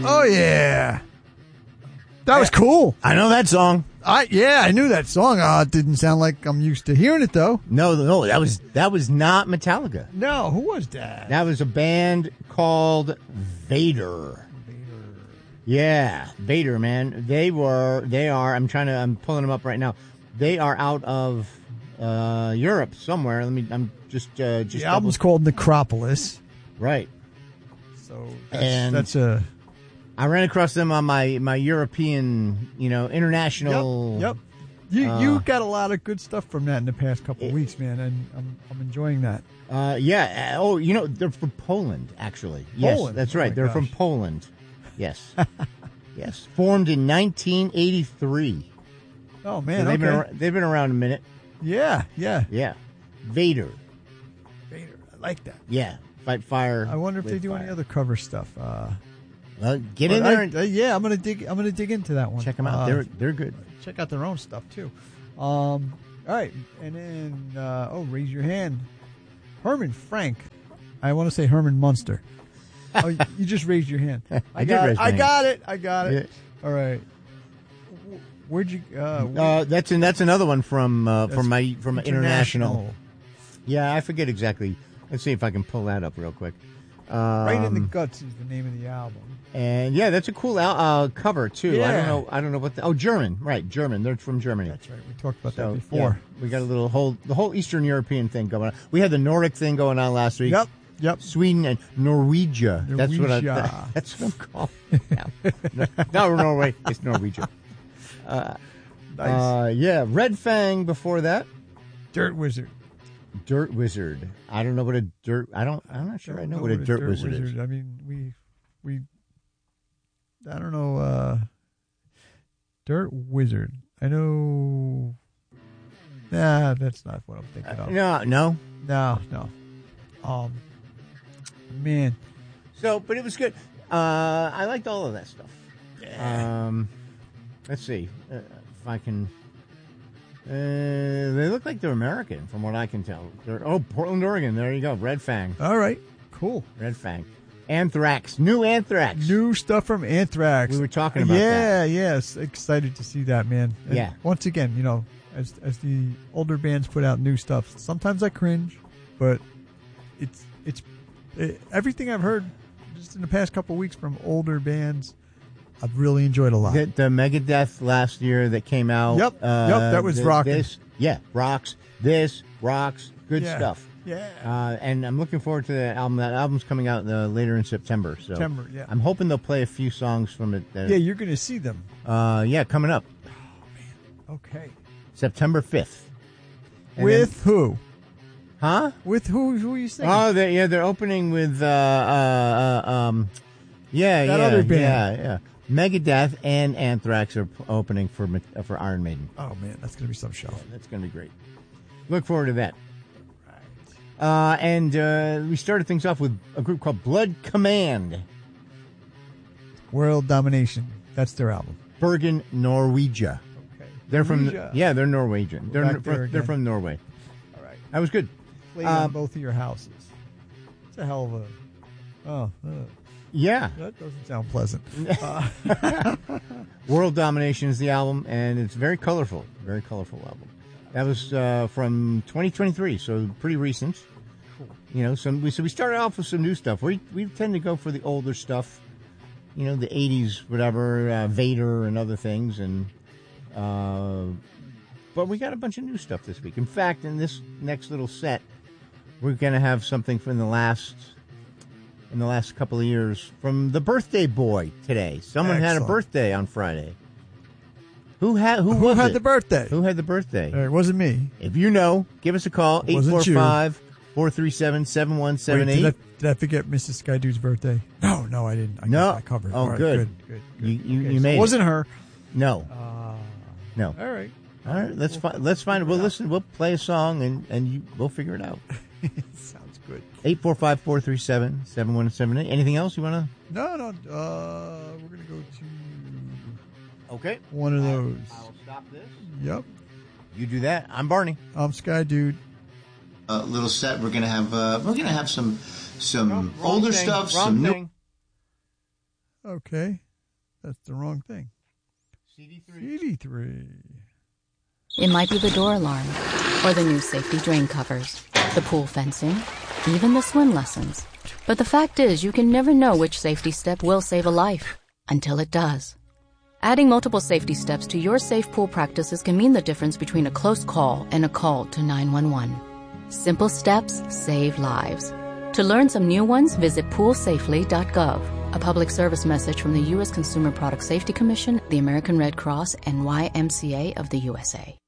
Oh, yeah. That was cool. I know that song. I knew that song. It didn't sound like I'm used to hearing it, though. No, that was not Metallica. No, who was that? That was a band called Vader. Yeah, Vader, man. They are. I'm pulling them up right now. They are out of Europe somewhere. I'm just. The album's called Necropolis. Right. So that's a. I ran across them on my European, international. Yep. You got a lot of good stuff from that in the past couple of weeks, man, and I'm enjoying that. Yeah. Oh, they're from Poland, actually. Poland? Yes, that's right. They're from Poland. Yes. Yes. Formed in 1983. Oh, man. So they've been around a minute. Yeah. Vader. I like that. Yeah. Fight fire. I wonder if they do any other cover stuff. Get in there. I'm gonna dig into that one. Check them out. They're good. Check out their own stuff too. All right, and then raise your hand, Herman Frank. I want to say Herman Munster. Oh, you just raised your hand. I got it. Yeah. All right. Where'd you? That's another one from International. Yeah, I forget exactly. Let's see if I can pull that up real quick. Right in the Guts is the name of the album. And yeah, that's a cool cover too. Yeah. I don't know what. German, right? German. They're from Germany. That's right. We talked about that before. Yeah, we got the whole Eastern European thing going on. We had the Nordic thing going on last week. Yep. Sweden and Norwegia. That's what I'm calling it now. No, Norway. It's Norwegia. Nice. Yeah, Red Fang before that. Dirt Wizard. I don't know what a dirt. I'm not sure I know what a dirt wizard is. I mean, we. I don't know. Dirt Wizard. I know. Nah, that's not what I'm thinking of. No. Man. So, but it was good. I liked all of that stuff. Yeah. Let's see if I can. They look like they're American, from what I can tell. Portland, Oregon. There you go. Red Fang. All right. Cool. Red Fang. Anthrax. New Anthrax. New stuff from Anthrax. We were talking about that. Yes. Excited to see that, man. And yeah. Once again, as the older bands put out new stuff, sometimes I cringe, but it's everything I've heard just in the past couple of weeks from older bands, I've really enjoyed a lot. The Megadeth last year that came out. Yep, that was rocking. Rocks. This rocks. Good stuff. Yeah. And I'm looking forward to that album. That album's coming out later in September. So yeah. I'm hoping they'll play a few songs from it. You're going to see them. Coming up. Oh, man. Okay. September 5th. With who? Huh? With who are you singing? Oh, they're opening with that other band. Yeah. Megadeth and Anthrax are opening for Iron Maiden. Oh man, that's gonna be some show. That's gonna be great. Look forward to that. Right. And we started things off with a group called Blood Command. World Domination. That's their album. Bergen, Norwegia. Okay. They're they're Norwegian. They're from Norway. All right. That was good. Played on both of your houses. It's a hell of a. Yeah. That doesn't sound pleasant. World Domination is the album, and it's very colorful. Very colorful album. That was from 2023, so pretty recent. Cool. So we started off with some new stuff. We tend to go for the older stuff, the 80s, whatever, Vader and other things, and but we got a bunch of new stuff this week. In fact, in this next little set, we're going to have something from the last couple of years from the birthday boy today. Someone had a birthday on Friday. Who had the birthday? Who had the birthday? It wasn't me. If you know, give us a call, 845-437-7178. Did I forget Mrs. Sky Dude's birthday? No, I didn't. I got that covered. Oh, right, good. You made it. It wasn't her. No. No. All right. Let's find it. We'll listen. We'll play a song and we'll figure it out. Sounds good. 845-437-7178. Anything else you want to? No. We're going to go to one of those. I'll stop this. Yep. You do that. I'm Barney. I'm Sky Dude. Little set. We're gonna have some older stuff. Some new. Okay. That's the wrong thing. CD3. CD3. It might be the door alarm, or the new safety drain covers, the pool fencing, even the swim lessons. But the fact is, you can never know which safety step will save a life until it does. Adding multiple safety steps to your safe pool practices can mean the difference between a close call and a call to 911. Simple steps save lives. To learn some new ones, visit poolsafely.gov. A public service message from the U.S. Consumer Product Safety Commission, the American Red Cross, and YMCA of the USA.